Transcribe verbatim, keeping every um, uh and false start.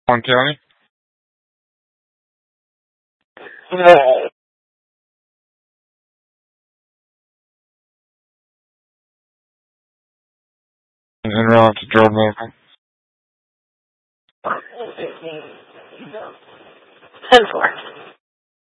One County. No. En route to Jordan Medical. ten four.